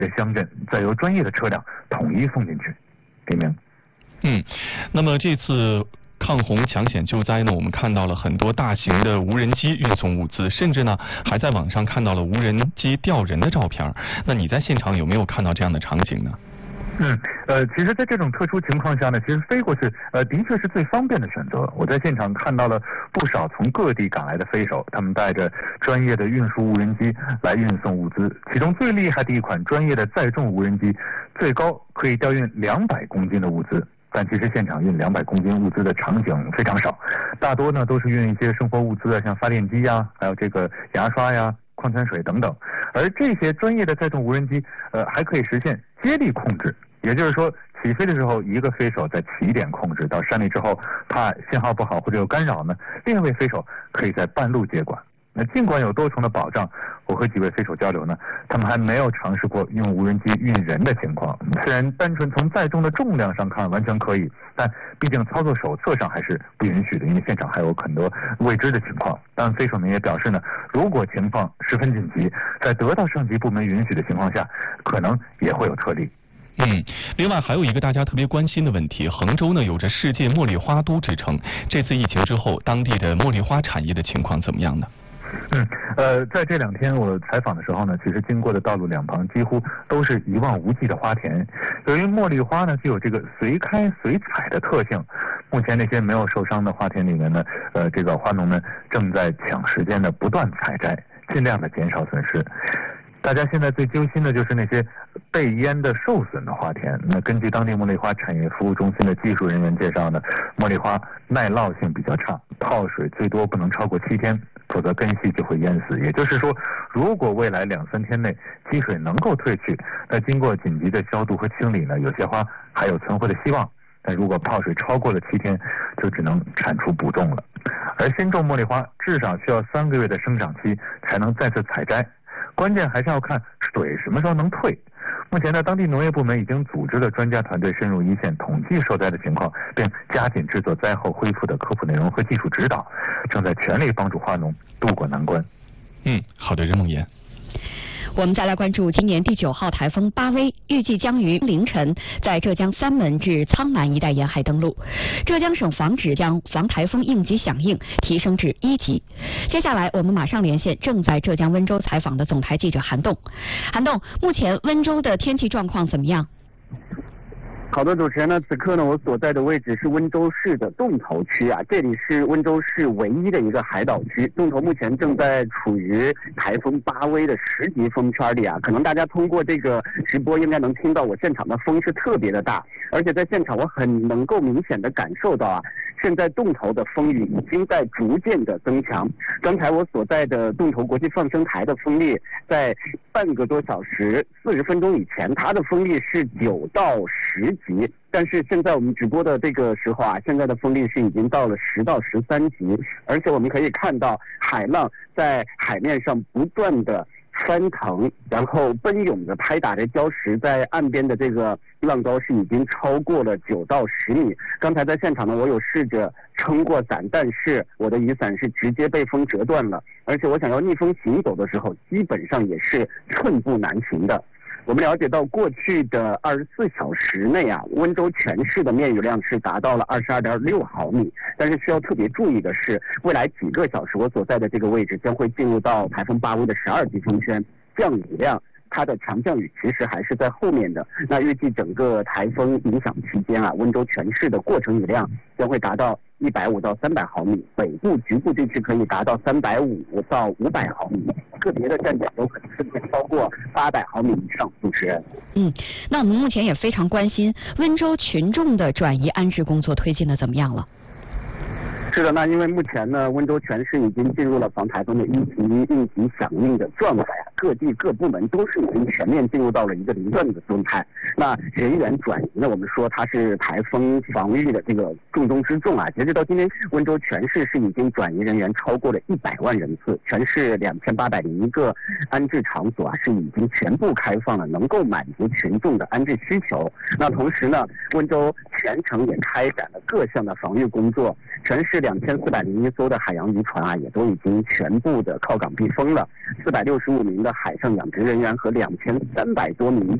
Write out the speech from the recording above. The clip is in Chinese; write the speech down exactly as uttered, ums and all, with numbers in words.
的乡镇，再由专业的车辆统一送进去。李明。 嗯，那么这次抗洪抢险救灾呢，我们看到了很多大型的无人机运送物资，甚至呢还在网上看到了无人机吊人的照片。那你在现场有没有看到这样的场景呢？ 嗯，呃，其实，在这种特殊情况下呢，其实飞过去，呃，的确是最方便的选择。我在现场看到了不少从各地赶来的飞手，他们带着专业的运输无人机来运送物资。其中最厉害的一款专业的载重无人机，最高可以吊运两百公斤的物资。但其实现场运两百公斤物资的场景非常少，大多呢都是运一些生活物资啊，像发电机呀，还有这个牙刷呀、矿泉水等等。而这些专业的载重无人机，呃，还可以实现接力控制，也就是说，起飞的时候一个飞手在起点控制，到山里之后，怕信号不好或者有干扰呢，另一位飞手可以在半路接管。那尽管有多重的保障，我和几位飞手交流呢，他们还没有尝试过用无人机运人的情况。虽然单纯从载重的重量上看完全可以，但毕竟操作手册上还是不允许的，因为现场还有很多未知的情况。当然，飞手们也表示呢，如果情况十分紧急，在得到上级部门允许的情况下，可能也会有撤离。 嗯，另外还有一个大家特别关心的问题，衡州呢有着世界茉莉花都之称，这次疫情之后，当地的茉莉花产业的情况怎么样呢？ 嗯，呃，在这两天我采访的时候呢，其实经过的道路两旁几乎都是一望无际的花田。由于茉莉花呢具有这个随开随采的特性，目前那些没有受伤的花田里面呢，呃，这个花农们正在抢时间的不断采摘，尽量的减少损失。大家现在最揪心的就是那些被淹的受损的花田。那根据当地茉莉花产业服务中心的技术人员介绍呢，茉莉花耐涝性比较差，泡水最多不能超过七天，否则根系就会淹死。也就是说，如果未来两三天内积水能够退去，那经过紧急的消毒和清理呢，有些花还有存活的希望。但如果泡水超过了七天，就只能铲除补种了。而新种茉莉花至少需要三个月的生长期才能再次采摘。关键还是要看水什么时候能退。目前呢，当地农业部门已经组织了专家团队深入一线统计受灾的情况，并加紧制作灾后恢复的科普内容和技术指导，正在全力帮助花农渡过难关。 嗯，好的，任梦妍。 我们再来关注今年第九号台风巴威，预计将于凌晨在浙江三门至苍南一带沿海登陆。浙江省防指将防台风应急响应提升至一级。接下来我们马上连线正在浙江温州采访的总台记者韩栋。韩栋，目前温州的天气状况怎么样？ 好的，主持人呢，此刻呢，我所在的位置是温州市的洞头区啊，这里是温州市唯一的一个海岛区。洞头目前正在处于台风巴威的十级风圈里啊，可能大家通过这个直播应该能听到我现场的风是特别的大，而且在现场我很能够明显的感受到啊，现在洞头的风雨已经在逐渐的增强。刚才我所在的洞头国际放生台的风力，在半个多小时四十分钟以前，它的风力是九到十级，但是现在我们直播的这个时候啊，现在的风力是已经到了十到十三级，而且我们可以看到海浪在海面上不断的翻腾，然后奔涌着拍打着礁石，在岸边的这个浪高是已经超过了九到十米。刚才在现场呢，我有试着撑过伞，但是我的雨伞是直接被风折断了，而且我想要逆风行走的时候，基本上也是寸步难行的。我们了解到，过去的二十四小时内啊，温州全市的面雨量是达到了二十二点六毫米。但是需要特别注意的是，未来几个小时我所在的这个位置将会进入到台风巴威的十二级风圈，降雨量它的强降雨其实还是在后面的。那预计整个台风影响期间啊，温州全市的过程雨量将会达到一百五到三百毫米，北部局部地区可以达到三百五到五百毫米，个别的站点有可能甚至超过八百毫米以上。主持人， 嗯，那我们目前也非常关心温州群众的转移安置工作推进的怎么样了？ 是的，那因为目前呢，温州全市已经进入了防台风的一级应急响应的状态，各地各部门都是已经全面进入到了一个临阵的状态。那人员转移呢，我们说它是台风防御的这个重中之重啊。截止到今天，温州全市是已经转移人员超过了一百万人次，全市两千八百零一个安置场所啊是已经全部开放了，能够满足群众的安置需求。那同时呢，温州全程也开展了各项的防御工作，全市两千四百零一艘的海洋渔船啊，也都已经全部的靠港避风了。四百六十五名的的海上养殖人员和两千三百多名的